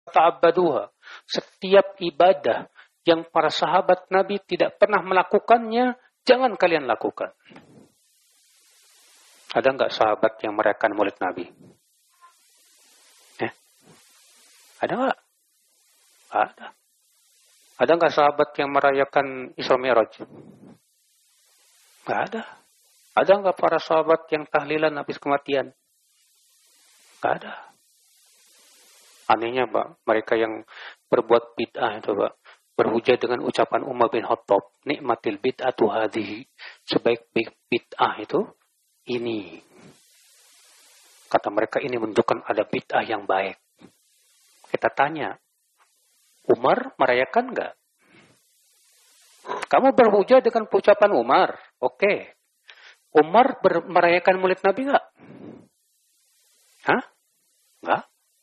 ta'abbaduha. Setiap ibadah yang para sahabat Nabi tidak pernah melakukannya, jangan kalian lakukan. Ada nggak sahabat yang merayakan Maulid Nabi? Ada nggak? Ada. Ada nggak sahabat yang merayakan Isra Mi'raj? Nggak ada. Ada nggak para sahabat yang tahlilan habis kematian? Nggak ada. Anehnya, Pak, mereka yang berbuat bid'ah itu, Pak, berhujah dengan ucapan Umar bin Khattab, nikmatil bid'atu hadhihi. Sebaik-baik bid'ah itu ini. Kata mereka ini menunjukkan ada bid'ah yang baik. Kita tanya, Umar merayakan nggak? Kamu berhujah dengan ucapan Umar, oke. Umar merayakan Maulid Nabi nggak? Hah? Nggak.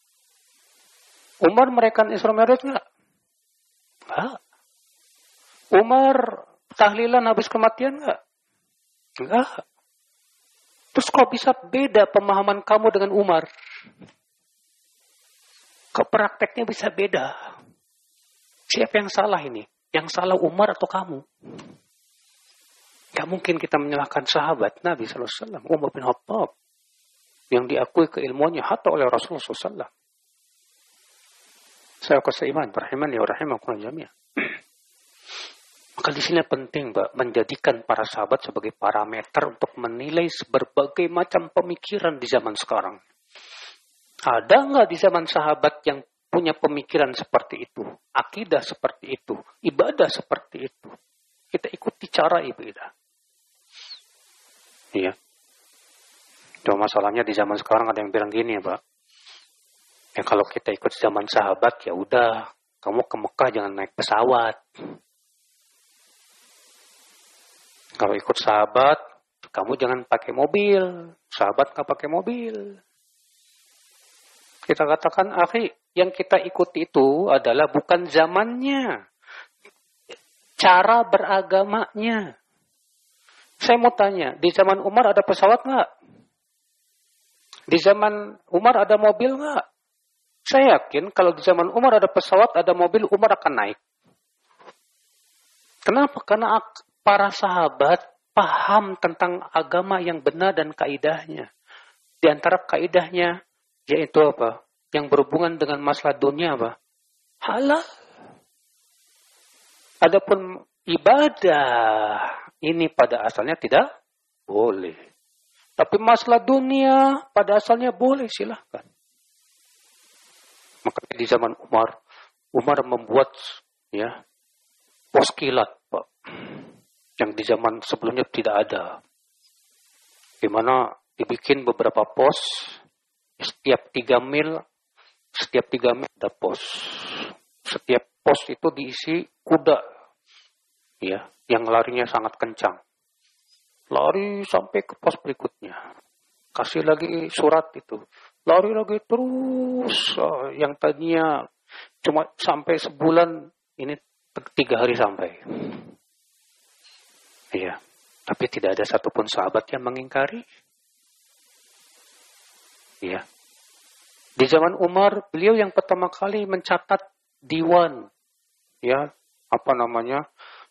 Umar merayakan Isra Mi'raj nggak? Nggak. Umar tahlilan habis kematian nggak? Nggak. Terus kok bisa beda pemahaman kamu dengan Umar? Kok prakteknya bisa beda? Siapa yang salah ini? Yang salah Umar atau kamu? Gak mungkin kita menyalahkan sahabat Nabi SAW, Umar bin Khattab, yang diakui keilmuannya hatta oleh Rasulullah SAW. Saya kuasa iman, rahimani wa rahimakumullah jami'an. Maka di sini penting, Mbak, menjadikan para sahabat sebagai parameter untuk menilai berbagai macam pemikiran di zaman sekarang. Ada nggak di zaman sahabat yang punya pemikiran seperti itu, akidah seperti itu, ibadah seperti itu? Kita ikuti cara ibadah. Iya. Cuma masalahnya di zaman sekarang ada yang bilang gini ya, Pak. Ya kalau kita ikut zaman sahabat, ya udah, kamu ke Mekah jangan naik pesawat. Kalau ikut sahabat, kamu jangan pakai mobil. Sahabat nggak pakai mobil. Kita katakan, akhi, yang kita ikuti itu adalah bukan zamannya, cara beragamanya. Saya mau tanya, di zaman Umar ada pesawat nggak? Di zaman Umar ada mobil nggak? Saya yakin kalau di zaman Umar ada pesawat, ada mobil, Umar akan naik. Kenapa? Karena para sahabat paham tentang agama yang benar dan kaidahnya. Di antara kaidahnya, yaitu apa? Yang berhubungan dengan masalah dunia apa? Halal. Adapun ibadah ini pada asalnya tidak boleh. Tapi masalah dunia pada asalnya boleh, silahkan. Maka di zaman Umar membuat ya pos kilat, Pak, yang di zaman sebelumnya tidak ada. Di mana dibikin beberapa pos, setiap 3 mil ada pos. Setiap pos itu diisi kuda, ya, yang larinya sangat kencang. Lari sampai ke pos berikutnya. Kasih lagi surat itu. Lari lagi terus. Yang tadinya cuma sampai sebulan, ini 3 hari sampai. Iya. Tapi tidak ada satupun sahabat yang mengingkari. Iya. Di zaman Umar, beliau yang pertama kali mencatat diwan. Ya, apa namanya?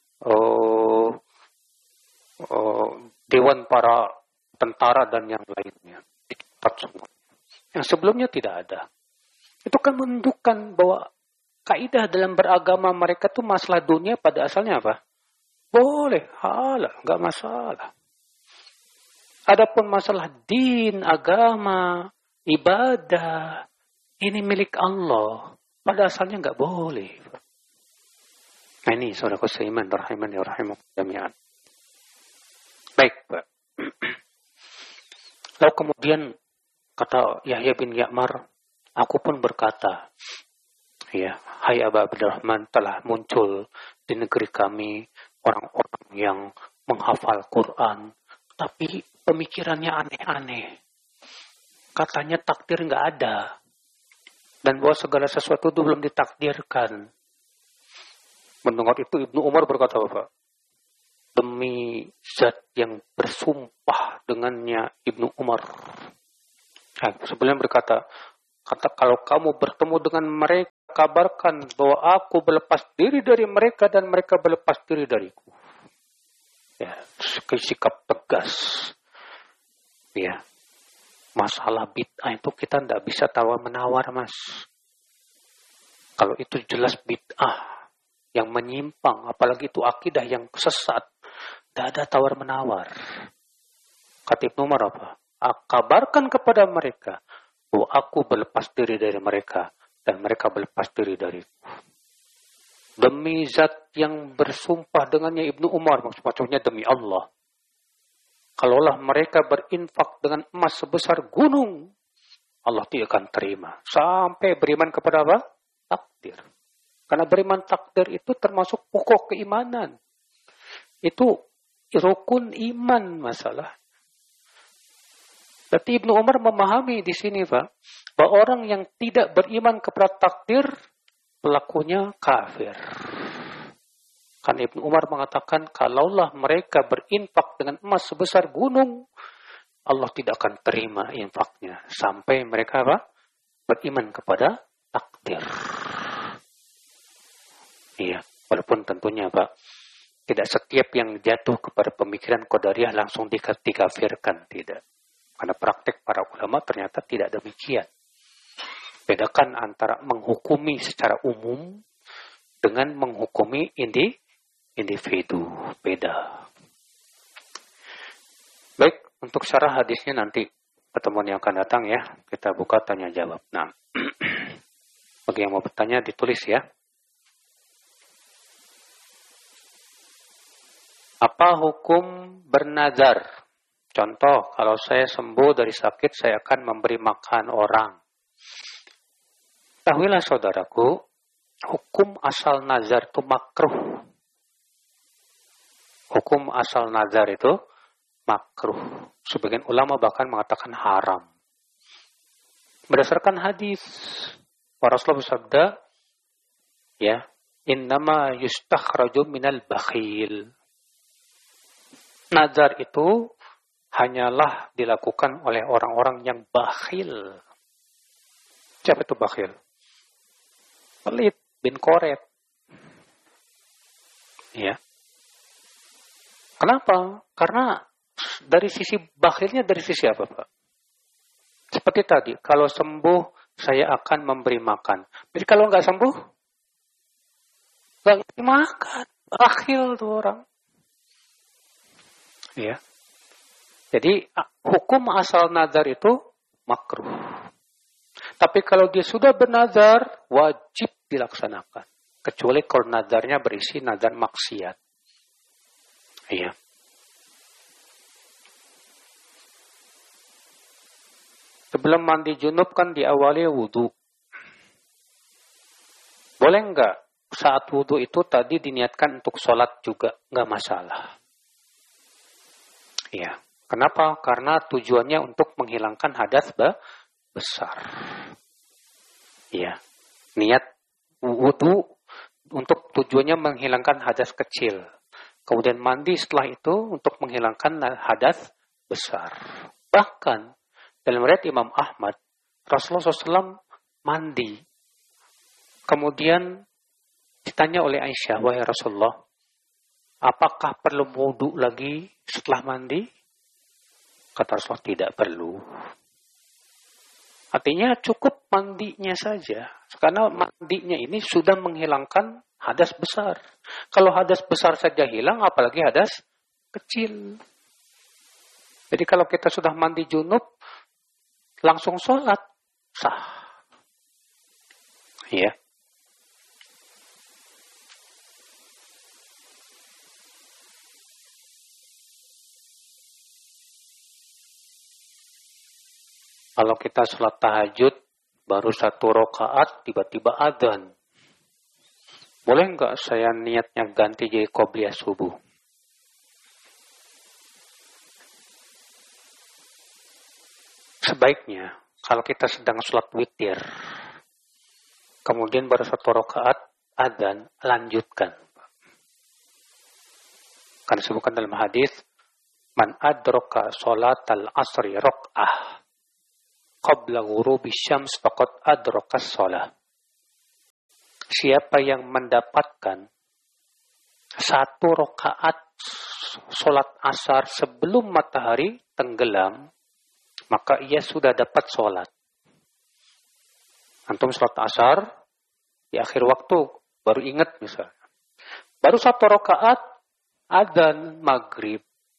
Dewan para tentara dan yang lainnya. Dicatat semua. Yang sebelumnya tidak ada. Itu kan menunjukkan bahwa kaidah dalam beragama mereka itu masalah dunia pada asalnya apa? Boleh, halal, nggak masalah. Adapun masalah din, agama, ibadah, ini milik Allah. Pada asalnya nggak boleh. Nah ini saudaraku seiman, rahimani wa rahimakumullah jami'an. Baik, Pak. Lalu kemudian kata Yahya bin Ya'mar, aku pun berkata, ya, hai Aba Abdurrahman, telah muncul di negeri kami orang-orang yang menghafal Quran, tapi pemikirannya aneh-aneh. Katanya takdir nggak ada, dan bahwa segala sesuatu itu belum ditakdirkan. Mendengar itu Ibnu Umar berkata, Bapak, demi zat yang bersumpah dengannya Ibnu Umar. Nah, sebelumnya berkata, kalau kamu bertemu dengan mereka kabarkan bahwa aku berlepas diri dari mereka dan mereka berlepas diri dariku. Ya, sikap tegas. Ya. Masalah bid'ah itu kita tidak bisa tawar-menawar, Mas. Kalau itu jelas bid'ah yang menyimpang, apalagi itu akidah yang sesat, tidak ada tawar-menawar. Kata Ibnu Umar apa? Kabarkan kepada mereka bahwa aku berlepas diri dari mereka dan mereka berlepas diri dariku. Demi zat yang bersumpah dengannya Ibnu Umar, maksudnya demi Allah. Kalaulah mereka berinfak dengan emas sebesar gunung, Allah tidak akan terima. Sampai beriman kepada apa? Takdir. Karena beriman takdir itu termasuk pokok keimanan. Itu rukun iman masalah. Berarti Ibnu Umar memahami di sini, Pak, bahwa orang yang tidak beriman kepada takdir, pelakunya kafir. Kan Ibnu Umar mengatakan, kalaulah mereka berinfak dengan emas sebesar gunung, Allah tidak akan terima infaknya. Sampai mereka apa? Beriman kepada takdir. Iya, walaupun tentunya Pak, tidak setiap yang jatuh kepada pemikiran Qadariyah langsung dikafirkan, tidak. Karena praktek para ulama ternyata tidak demikian. Bedakan antara menghukumi secara umum dengan menghukumi individu. Beda. Baik, untuk syarah hadisnya nanti pertemuan yang akan datang ya. Kita buka tanya jawab. Nah, bagi yang mau bertanya ditulis ya. Apa hukum bernazar? Contoh, kalau saya sembuh dari sakit, saya akan memberi makan orang. Ketahuilah saudaraku, hukum asal nazar itu makruh. Hukum asal nazar itu makruh. Sebagian ulama bahkan mengatakan haram. Berdasarkan hadis, Rasulullah bersabda, ya, innama yustakhraju minal bakhil. Nazar itu hanyalah dilakukan oleh orang-orang yang bakhil. Siapa itu bakhil? Pelit, bin koret. Ya. Kenapa? Karena dari sisi bakhilnya dari sisi apa, Pak? Seperti tadi, kalau sembuh saya akan memberi makan. Jadi kalau nggak sembuh, nggak ngasih makan. Bakhil tuh orang. Ya. Jadi hukum asal nazar itu makruh. Tapi kalau dia sudah bernazar, wajib dilaksanakan. Kecuali kalau nazarnya berisi nazar maksiat. Iya. Sebelum mandi junub kan diawali wudu. Boleh nggak saat wudu itu tadi diniatkan untuk sholat juga? Nggak masalah. Iya. Kenapa? Karena tujuannya untuk menghilangkan hadas besar. Ya, niat wudu untuk tujuannya menghilangkan hadas kecil. Kemudian mandi setelah itu untuk menghilangkan hadas besar. Bahkan dalam riwayat Imam Ahmad, Rasulullah SAW mandi. Kemudian ditanya oleh Aisyah, wahai Rasulullah, apakah perlu wudu lagi setelah mandi? Kata Rasulullah, tidak perlu. Artinya cukup mandinya saja. Karena mandinya ini sudah menghilangkan hadas besar. Kalau hadas besar saja hilang, apalagi hadas kecil. Jadi kalau kita sudah mandi junub, langsung sholat, sah. Ya. Kalau kita sholat tahajud, baru 1 rakaat, tiba-tiba adzan. Boleh nggak saya niatnya ganti jadi qobliyah subuh? Sebaiknya, kalau kita sedang sholat witir, kemudian baru 1 rakaat, adzan, lanjutkan. Karena disebutkan dalam hadis, man adraka sholatal asri rak'ah qabla ghurubi syams faqad adrakas shalah. siapa yang mendapatkan 1 rakaat sholat asar sebelum matahari tenggelam, maka ia sudah dapat sholat. Antum sholat asar di akhir waktu, baru ingat misalnya. Baru 1 rakaat adzan maghrib.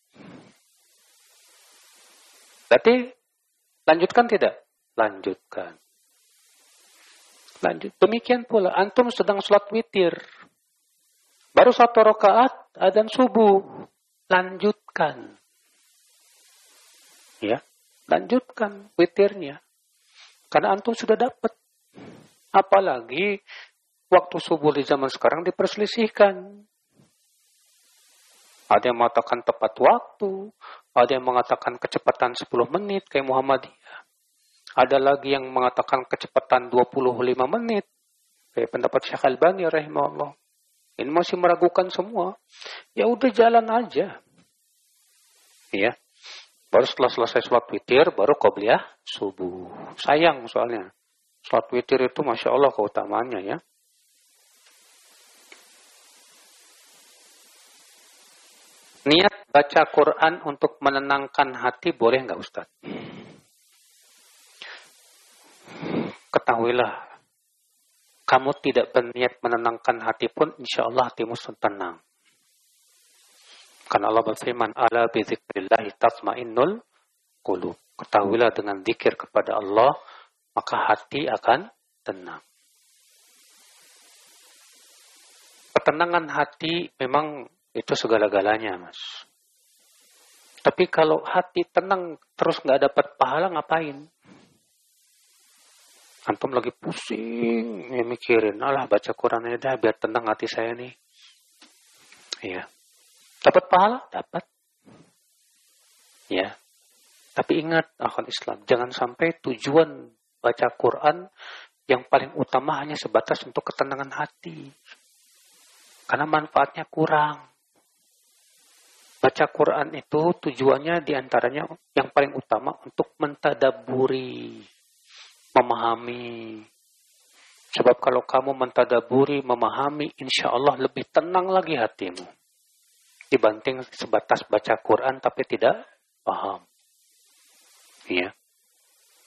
Berarti lanjutkan tidak? Lanjutkan. Lanjut. Demikian pula antum sedang sholat witir. Baru 1 rakaat adzan subuh. Lanjutkan. Ya, lanjutkan witirnya. Karena antum sudah dapat. Apalagi waktu subuh di zaman sekarang diperselisihkan. Ada yang mengatakan tepat waktu, ada yang mengatakan kecepatan 10 menit kayak Muhammadiyah. Ada lagi yang mengatakan kecepatan 25 menit kayak pendapat Syekh Albani rahimahullah. Ini masih meragukan semua. Ya udah jalan aja. Ya. Baru setelah selesai sholat witir, baru qobliyah subuh. Sayang soalnya. Sholat witir itu Masya Allah keutamaannya ya. Niat baca Quran untuk menenangkan hati boleh nggak Ustaz? Ketahuilah, kamu tidak berniat menenangkan hati pun, insya Allah hatimu tenang. Karena Allah berfirman, ala bizikrillahi tatma'innul qulub. Ketahuilah dengan zikir kepada Allah, maka hati akan tenang. Ketenangan hati memang itu segala-galanya, Mas. Tapi kalau hati tenang terus nggak dapat pahala, ngapain? Antum lagi pusing, ya mikirin, alah baca Quran aja dah, biar tenang hati saya nih. Iya. Dapat pahala? Dapat. Ya. Tapi ingat, akhwat Islam, jangan sampai tujuan baca Quran yang paling utama hanya sebatas untuk ketenangan hati. Karena manfaatnya kurang. Baca Quran itu tujuannya diantaranya yang paling utama untuk mentadaburi, memahami. Sebab kalau kamu mentadaburi, memahami, insya Allah lebih tenang lagi hatimu. Dibanding sebatas baca Quran tapi tidak paham. Ya.